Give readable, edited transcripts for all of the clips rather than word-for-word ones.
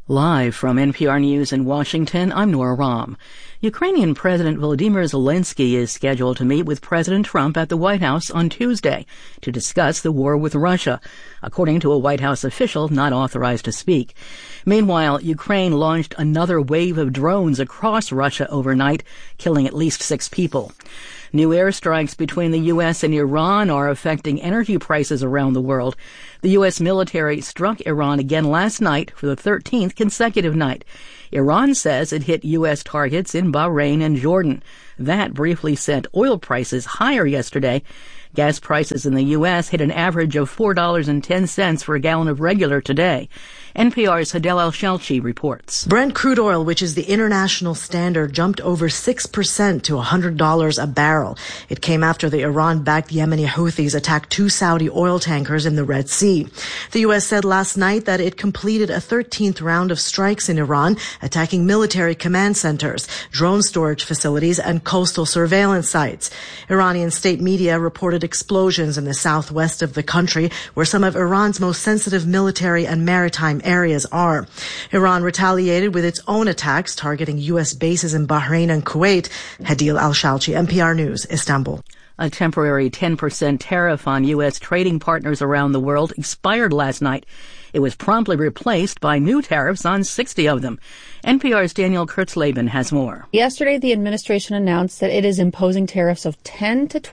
Live from NPR News in Washington, I'm Nora Rahm. Ukrainian President Volodymyr Zelensky is scheduled to meet with President Trump at the White House on Tuesday to discuss the war with Russia, according to a White House official not authorized to speak. Meanwhile, Ukraine launched another wave of drones across Russia overnight, killing at least 6 people. New airstrikes between the U.S. and Iran are affecting energy prices around the world. The U.S. military struck Iran again last night for the 13th consecutive night. Iran says it hit U.S. targets in Bahrain and Jordan. That briefly sent oil prices higher yesterday. Gas prices in the U.S. hit an average of $4.10 for a gallon of regular today. NPR's Hadel Al-Shalchi reports. Brent crude oil, which is the international standard, jumped over 6% to $100 a barrel. It came after the Iran-backed Yemeni Houthis attacked 2 Saudi oil tankers in the Red Sea. The U.S. said last night that it completed a 13th round of strikes in Iran, attacking military command centers, drone storage facilities, and coastal surveillance sites. Iranian state media reported explosions in the southwest of the country, where some of Iran's most sensitive military and maritime areas are. Iran retaliated with its own attacks targeting U.S. bases in Bahrain and Kuwait. Hadel Al-Shalchi, NPR News, Istanbul. A temporary 10% tariff on U.S. trading partners around the world expired last night. It was promptly replaced by new tariffs on 60 of them. NPR's Daniel Kurtzleben has more. Yesterday, the administration announced that it is imposing tariffs of 10 to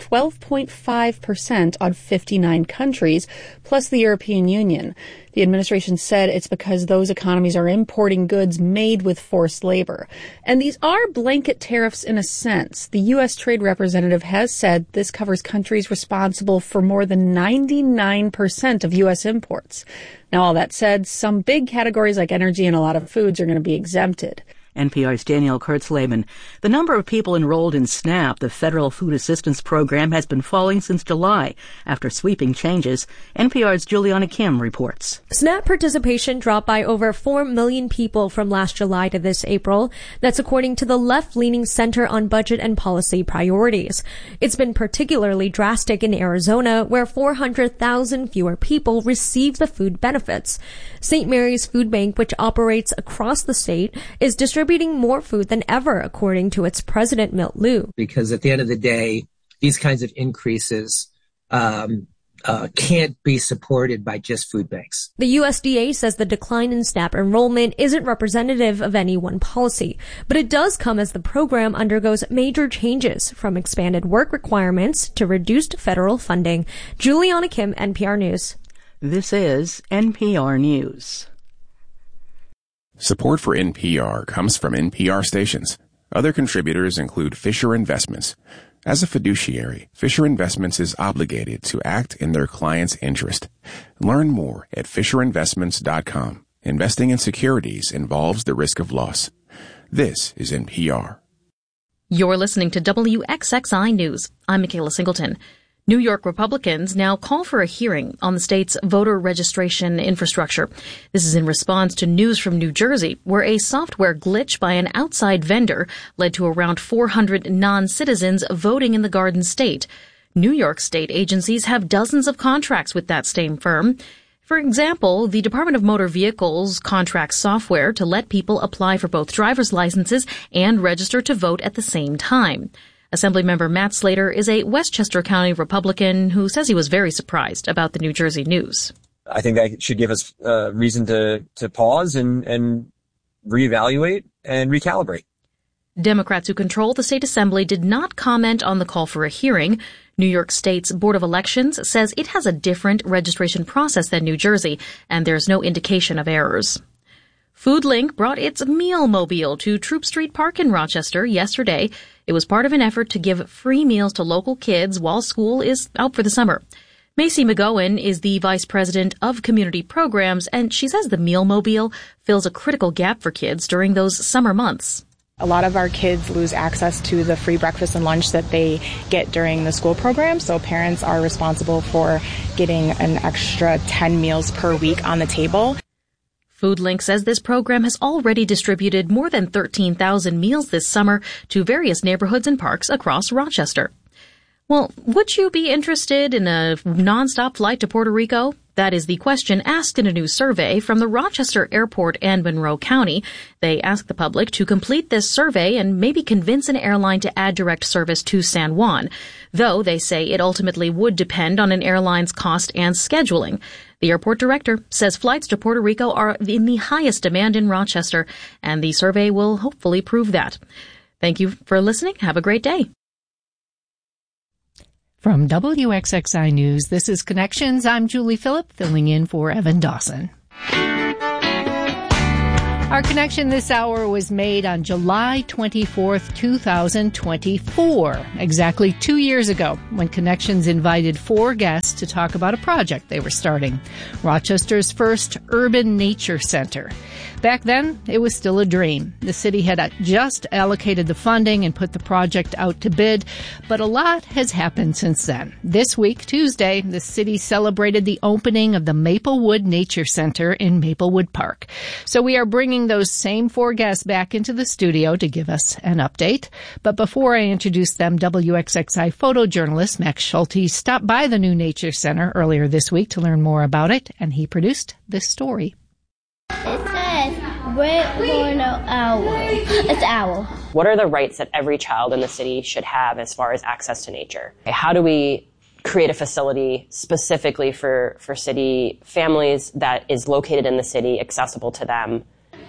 12.5% on 59 countries, plus the European Union. The administration said it's because those economies are importing goods made with forced labor. And these are blanket tariffs in a sense. The U.S. Trade Representative has said this covers countries responsible for more than 99% of U.S. imports. Now, all that said, some big categories like energy and a lot of foods are going to be exempted. NPR's Daniel Kurtzleben. The number of people enrolled in SNAP, the Federal Food Assistance Program, has been falling since July after sweeping changes. NPR's Juliana Kim reports. SNAP participation dropped by over 4 million people from last July to this April. That's according to the left-leaning Center on Budget and Policy Priorities. It's been particularly drastic in Arizona, where 400,000 fewer people receive the food benefits. St. Mary's Food Bank, which operates across the state, is distributing more food than ever, according to its president, Milt Liu. Because at the end of the day, these kinds of increases can't be supported by just food banks. The USDA says the decline in SNAP enrollment isn't representative of any one policy, but it does come as the program undergoes major changes, from expanded work requirements to reduced federal funding. Juliana Kim, NPR News. This is NPR News. Support for NPR comes from NPR stations. Other contributors include Fisher Investments. As a fiduciary, Fisher Investments is obligated to act in their client's interest. Learn more at FisherInvestments.com. Investing in securities involves the risk of loss. This is NPR. You're listening to WXXI News. I'm Michaela Singleton. New York Republicans now call for a hearing on the state's voter registration infrastructure. This is in response to news from New Jersey, where a software glitch by an outside vendor led to around 400 non-citizens voting in the Garden State. New York state agencies have dozens of contracts with that same firm. For example, the Department of Motor Vehicles contracts software to let people apply for both driver's licenses and register to vote at the same time. Assemblymember Matt Slater is a Westchester County Republican who says he was very surprised about the New Jersey news. I think that should give us reason to pause and reevaluate and recalibrate. Democrats who control the state assembly did not comment on the call for a hearing. New York State's Board of Elections says it has a different registration process than New Jersey, and there's no indication of errors. FoodLink brought its Meal Mobile to Troop Street Park in Rochester yesterday. It was part of an effort to give free meals to local kids while school is out for the summer. Macy McGowan is the Vice President of Community Programs, and she says the Meal Mobile fills a critical gap for kids during those summer months. A lot of our kids lose access to the free breakfast and lunch that they get during the school program, so parents are responsible for getting an extra 10 meals per week on the table. FoodLink says this program has already distributed more than 13,000 meals this summer to various neighborhoods and parks across Rochester. Well, would you be interested in a nonstop flight to Puerto Rico? That is the question asked in a new survey from the Rochester Airport and Monroe County. They asked the public to complete this survey and maybe convince an airline to add direct service to San Juan, though they say it ultimately would depend on an airline's cost and scheduling. The airport director says flights to Puerto Rico are in the highest demand in Rochester, and the survey will hopefully prove that. Thank you for listening. Have a great day. From WXXI News, this is Connections. I'm Julie Phillip, filling in for Evan Dawson. Our connection this hour was made on July 24th, 2024, exactly 2 years ago, when Connections invited 4 guests to talk about a project they were starting, Rochester's first urban nature center. Back then, it was still a dream. The city had just allocated the funding and put the project out to bid, but a lot has happened since then. This week, Tuesday, the city celebrated the opening of the Maplewood Nature Center in Maplewood Park. So we are bringing those same 4 guests back into the studio to give us an update. But before I introduce them, WXXI photojournalist Max Schulte stopped by the new Nature Center earlier this week to learn more about it, and he produced this story. It says, red horned owl. It's owl. What are the rights that every child in the city should have as far as access to nature? How do we create a facility specifically for city families that is located in the city, accessible to them?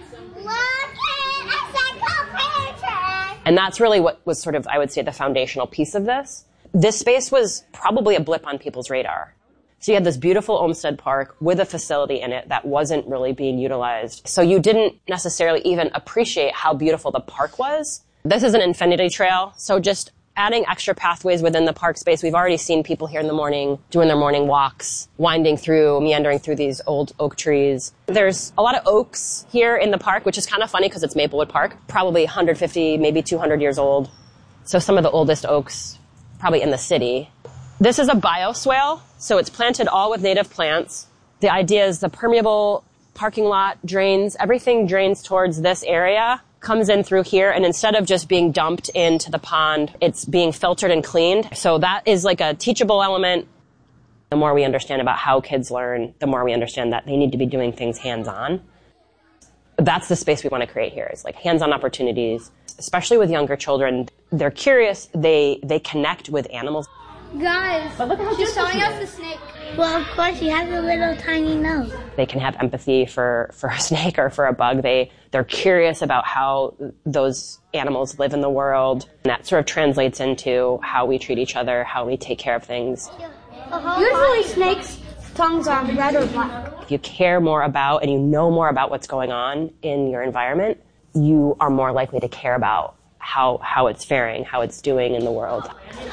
And that's really what was sort of, I would say, the foundational piece of this. This space was probably a blip on people's radar. So you had this beautiful Olmsted Park with a facility in it that wasn't really being utilized. So you didn't necessarily even appreciate how beautiful the park was. This is an infinity trail, so just adding extra pathways within the park space. We've already seen people here in the morning doing their morning walks, winding through, meandering through these old oak trees. There's a lot of oaks here in the park, which is kind of funny because it's Maplewood Park, probably 150, maybe 200 years old. So some of the oldest oaks probably in the city. This is a bioswale, so it's planted all with native plants. The idea is the permeable parking lot drains, everything drains towards this area, comes in through here, and instead of just being dumped into the pond, it's being filtered and cleaned. So that is like a teachable element. The more we understand about how kids learn, the more we understand that they need to be doing things hands-on. That's the space we want to create here, is like hands-on opportunities, especially with younger children. They're curious, they connect with animals. Guys, but look how she's showing us the snake. Well, of course, she has a little tiny nose. They can have empathy for a snake or for a bug. They're curious about how those animals live in the world. And that sort of translates into how we treat each other, how we take care of things. Usually snakes' tongues are red or black. If you care more about and you know more about what's going on in your environment, you are more likely to care about how it's faring, how it's doing in the world.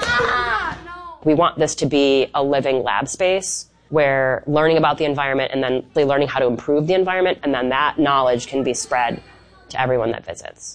We want this to be a living lab space where learning about the environment and then learning how to improve the environment, and then that knowledge can be spread to everyone that visits.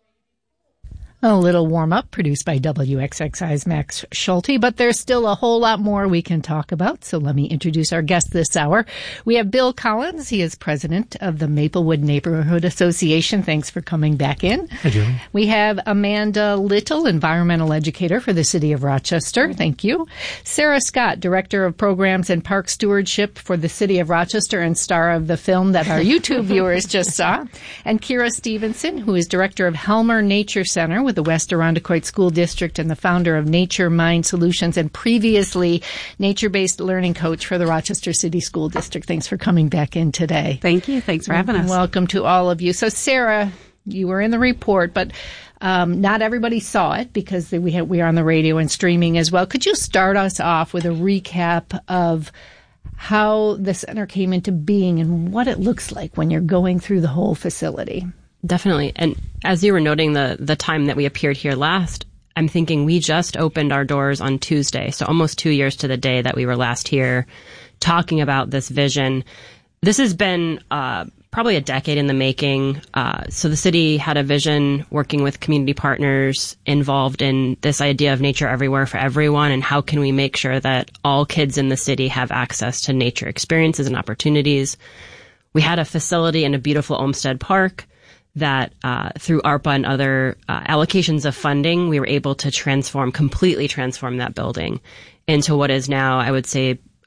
A little warm-up produced by WXXI's Max Schulte, but there's still a whole lot more we can talk about, so let me introduce our guest this hour. We have Bill Collins. He is president of the Maplewood Neighborhood Association. Thanks for coming back in. Hi, Julie. We have Amanda Little, environmental educator for the City of Rochester. Thank you. Sarah Scott, director of programs and park stewardship for the City of Rochester and star of the film that our YouTube viewers just saw. And Kira Stevenson, who is director of Helmer Nature Center with the West Irondequoit School District and the founder of Nature Mind Solutions, and previously nature-based learning coach for the Rochester City School District. Thanks for coming back in today. Thank you. Thanks for having us. Welcome to all of you. So, Sarah, you were in the report, but not everybody saw it because we are on the radio and streaming as well. Could you start us off with a recap of how the center came into being and what it looks like when you're going through the whole facility? Definitely. And as you were noting the time that we appeared here last, I'm thinking we just opened our doors on Tuesday. So almost 2 years to the day that we were last here talking about this vision. This has been probably a decade in the making. So the city had a vision working with community partners involved in this idea of nature everywhere for everyone. And how can we make sure that all kids in the city have access to nature experiences and opportunities? We had a facility in a beautiful Olmsted Park that through ARPA and other allocations of funding, we were able to completely transform that building into what is now, I would say,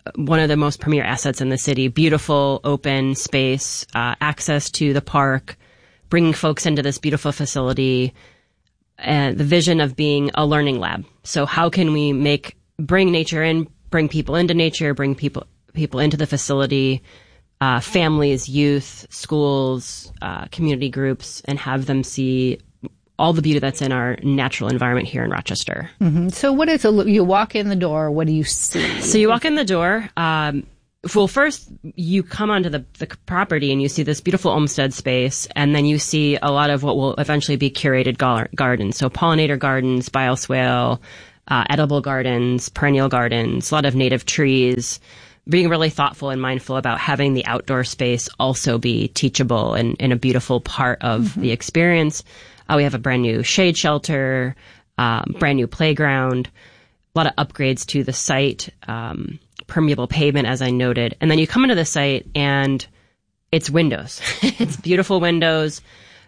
one of the most premier assets in the city. Beautiful open space, access to the park, bringing folks into this beautiful facility, and the vision of being a learning lab. So how can we bring nature in, bring people into nature, bring people into the facility, families, youth, schools, community groups, and have them see all the beauty that's in our natural environment here in Rochester. Mm-hmm. So what is you walk in the door, what do you see? So you walk in the door. Well, first you come onto the property and you see this beautiful Olmsted space, and then you see a lot of what will eventually be curated gardens. So pollinator gardens, bioswale, edible gardens, perennial gardens, a lot of native trees, being really thoughtful and mindful about having the outdoor space also be teachable and a beautiful part of the experience. We have a brand new shade shelter, brand new playground, a lot of upgrades to the site, permeable pavement, as I noted. And then you come into the site and it's windows. It's beautiful windows,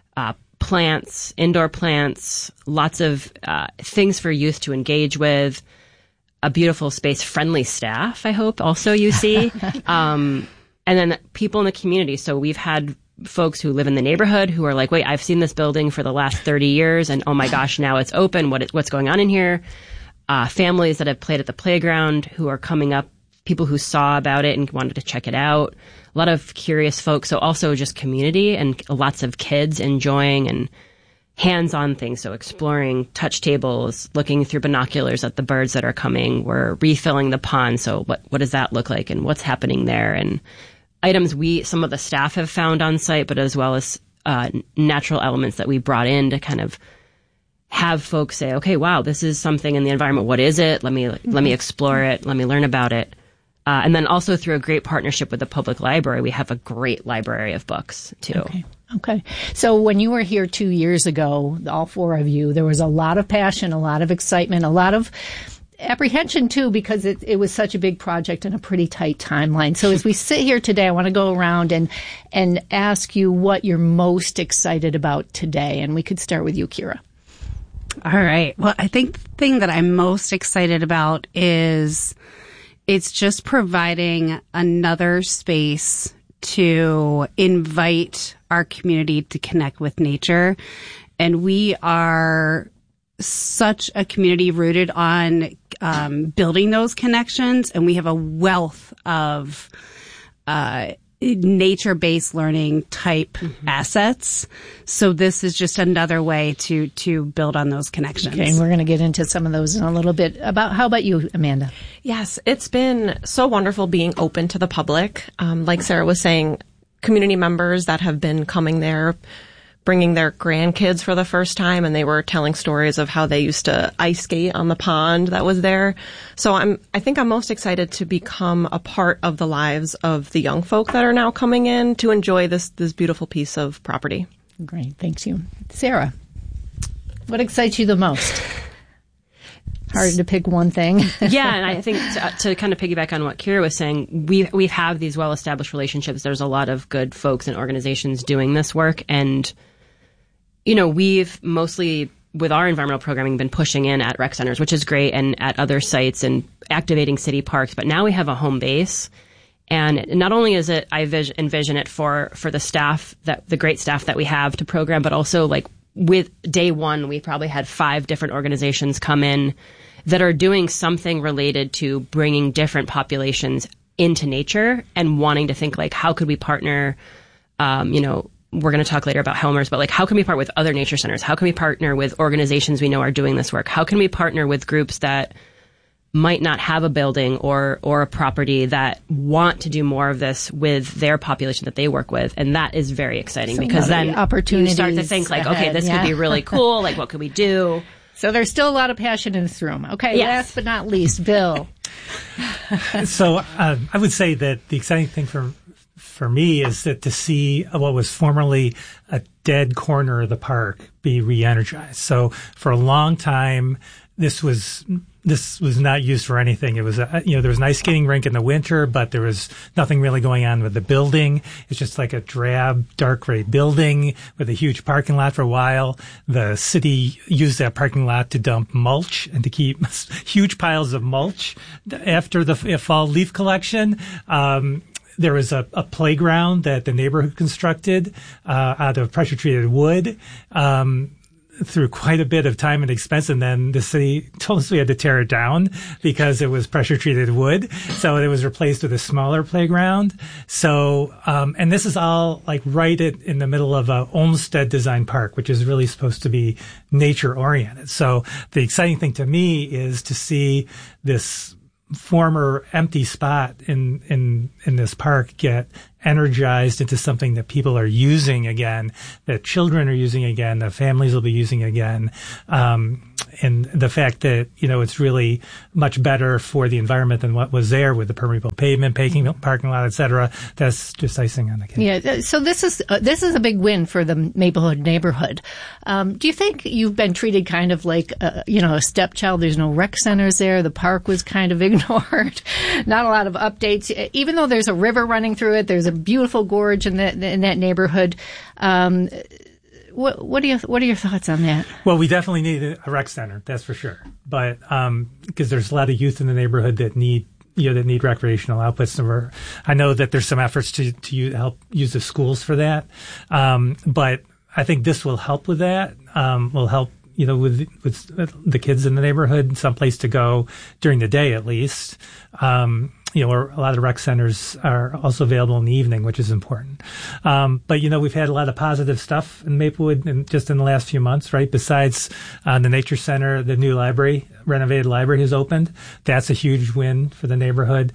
plants, indoor plants, lots of things for youth to engage with, a beautiful space, friendly staff, I hope also you see. And then people in the community. So we've had folks who live in the neighborhood who are like, wait, I've seen this building for the last 30 years and oh my gosh, now it's open. What's going on in here? Families that have played at the playground who are coming up, people who saw about it and wanted to check it out. A lot of curious folks. So also just community and lots of kids enjoying and hands-on things. So exploring touch tables, looking through binoculars at the birds that are coming. We're refilling the pond. So what does that look like and what's happening there? And items some of the staff have found on site, but as well as natural elements that we brought in to kind of have folks say, okay, wow, this is something in the environment. What is it? Let me explore it. Let me learn about it. And then also through a great partnership with the public library, we have a great library of books too. Okay. So when you were here 2 years ago, all four of you, there was a lot of passion, a lot of excitement, a lot of apprehension too, because it was such a big project and a pretty tight timeline. So as we sit here today, I want to go around and ask you what you're most excited about today. And we could start with you, Kira. All right. Well, I think the thing that I'm most excited about is it's just providing another space to invite our community to connect with nature. And we are such a community rooted on building those connections, and we have a wealth of nature-based learning type assets. So this is just another way to build on those connections. Okay, and we're going to get into some of those in a little bit. How about you, Amanda? Yes, it's been so wonderful being open to the public. Like Sarah was saying, community members that have been coming there, bringing their grandkids for the first time, and they were telling stories of how they used to ice skate on the pond that was there. So I think I'm most excited to become a part of the lives of the young folk that are now coming in to enjoy this beautiful piece of property. Great. Thanks you. Sarah, what excites you the most? Hard to pick one thing. Yeah, and I think to kind of piggyback on what Kira was saying, we have these well-established relationships. There's a lot of good folks and organizations doing this work, and we've mostly, with our environmental programming, been pushing in at rec centers, which is great, and at other sites and activating city parks. But now we have a home base. And not only is it, I envision it for the staff, the great staff that we have to program, but also like with day one, we probably had 5 different organizations come in that are doing something related to bringing different populations into nature and wanting to think like, how could we partner, we're going to talk later about Helmers, but like, how can we partner with other nature centers? How can we partner with organizations we know are doing this work? How can we partner with groups that might not have a building or a property that want to do more of this with their population that they work with? And that is very exciting because then you start to think like, okay, this could be really cool. Like, what could we do? So there's still a lot of passion in this room. Okay, yes. Last but not least, Bill. So I would say that the exciting thing for me is that to see what was formerly a dead corner of the park be re-energized. So for a long time, this was not used for anything. It was, there was an ice skating rink in the winter, but there was nothing really going on with the building. It's just like a drab, dark gray building with a huge parking lot for a while. The city used that parking lot to dump mulch and to keep huge piles of mulch after the fall leaf collection. There was a playground that the neighborhood constructed out of pressure-treated wood through quite a bit of time and expense, and then the city told us we had to tear it down because it was pressure-treated wood. So it was replaced with a smaller playground. So, and this is all like right in the middle of a Olmsted Design Park, which is really supposed to be nature-oriented. So the exciting thing to me is to see this former empty spot in this park get energized into something that people are using again, that children are using again, that families will be using again. And the fact that, it's really much better for the environment than what was there with the permeable pavement, parking lot, et cetera. That's just icing on the cake. Yeah. So this is a big win for the Maplewood neighborhood. Do you think you've been treated kind of like, a stepchild? There's no rec centers there. The park was kind of ignored. Not a lot of updates. Even though there's a river running through it, there's a beautiful gorge in that neighborhood. What are your thoughts on that? Well, we definitely need a rec center, that's for sure. But because there's a lot of youth in the neighborhood that need recreational outputs, I know that there's some efforts to help use the schools for that. But I think this will help with that. Will help with the kids in the neighborhood, someplace to go during the day at least. Or a lot of rec centers are also available in the evening, which is important. But we've had a lot of positive stuff in Maplewood just in the last few months, right? Besides the Nature Center, the new renovated library has opened. That's a huge win for the neighborhood.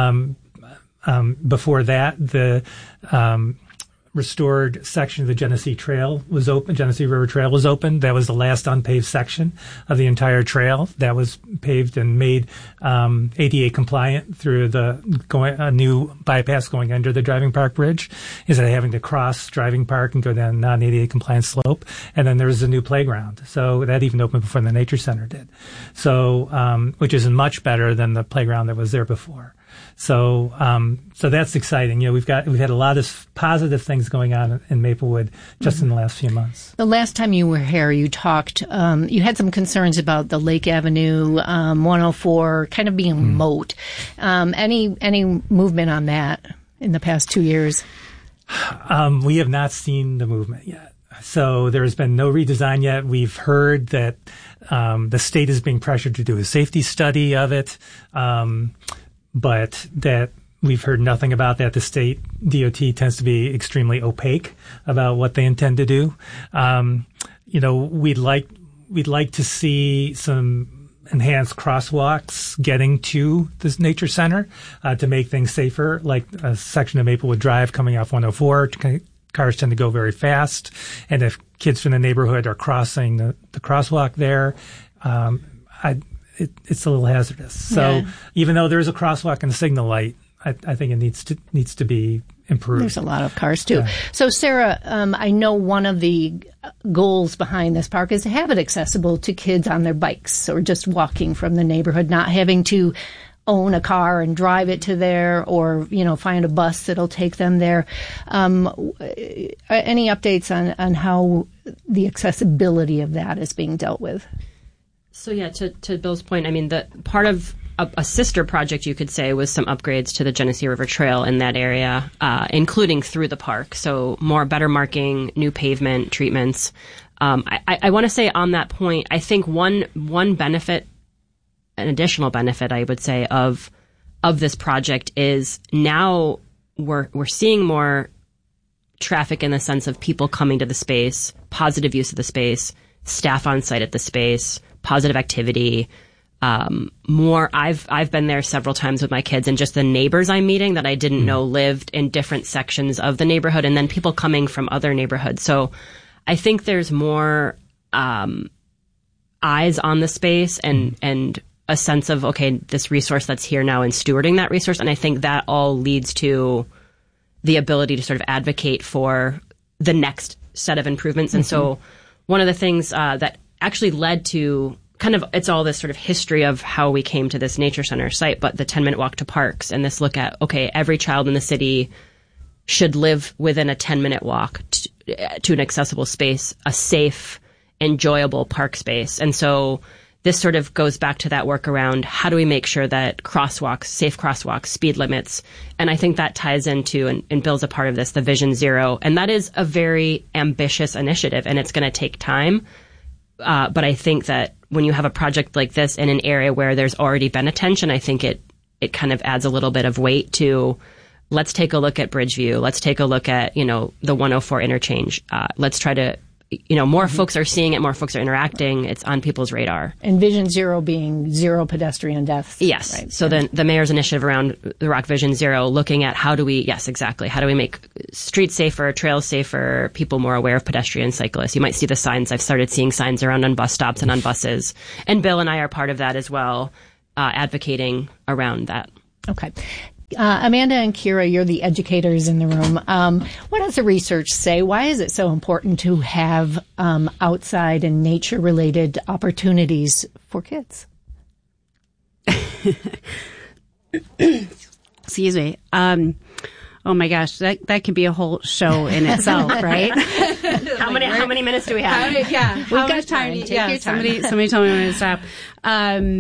Before that, the restored section of the Genesee Trail was open. Genesee River Trail was open. That was the last unpaved section of the entire trail. That was paved and made ADA compliant through a new bypass going under the Driving Park Bridge, instead of having to cross Driving Park and go down a non-ADA compliant slope. And then there was a new playground. So that even opened before the Nature Center did. So, which is much better than the playground that was there before. So that's exciting. We've had a lot of positive things going on in Maplewood just in the last few months. The last time you were here, you talked, you had some concerns about the Lake Avenue, 104 kind of being a moat. Any movement on that in the past 2 years? We have not seen the movement yet. So there has been no redesign yet. We've heard that, the state is being pressured to do a safety study of it. But that we've heard nothing about that. The state DOT tends to be extremely opaque about what they intend to do. We'd like to see some enhanced crosswalks getting to this nature center to make things safer, like a section of Maplewood Drive coming off 104. Cars tend to go very fast, and if kids from the neighborhood are crossing the crosswalk there, it's a little hazardous. So even though there's a crosswalk and a signal light, I think it needs to be improved. There's a lot of cars too. Yeah. So Sarah, I know one of the goals behind this park is to have it accessible to kids on their bikes or just walking from the neighborhood, not having to own a car and drive it to there, or find a bus that'll take them there. Any updates on how the accessibility of that is being dealt with? So to Bill's point, I mean, the part of a sister project, you could say, was some upgrades to the Genesee River Trail in that area, including through the park. So better marking, new pavement treatments. I want to say on that point, I think one benefit, an additional benefit, I would say, of this project is now we're seeing more traffic in the sense of people coming to the space, positive use of the space, staff on site at the space, positive activity, more. I've been there several times with my kids, and just the neighbors I'm meeting that I didn't know lived in different sections of the neighborhood, and then people coming from other neighborhoods. So I think there's more eyes on the space and a sense of, okay, this resource that's here now, and stewarding that resource. And I think that all leads to the ability to sort of advocate for the next set of improvements. And so one of the things that actually led to it's all this sort of history of how we came to this nature center site, but the 10-minute walk to parks and this look at, okay, every child in the city should live within a 10-minute walk to an accessible space, a safe, enjoyable park space. And so this sort of goes back to that work around how do we make sure that crosswalks, safe crosswalks, speed limits, and I think that ties into and Bill's a part of this, the Vision Zero. And that is a very ambitious initiative, and it's going to take time. But I think that when you have a project like this in an area where there's already been attention, I think it kind of adds a little bit of weight to let's take a look at Bridgeview. Let's take a look at, the 104 interchange. Let's try to, more folks are seeing it, more folks are interacting. It's on people's radar. And Vision Zero being zero pedestrian deaths. Yes. Right? So then the mayor's initiative around the Rock Vision Zero, looking at how do we make streets safer, trails safer, people more aware of pedestrians, cyclists. You might see the signs. I've started seeing signs around on bus stops and on buses. And Bill and I are part of that as well, advocating around that. Okay. Amanda and Kira, you're the educators in the room. What does the research say? Why is it so important to have outside and nature-related opportunities for kids? Excuse me. Oh my gosh, that could be a whole show in itself, right? How many minutes do we have? We've got time. Take your time. Somebody tell me when to stop.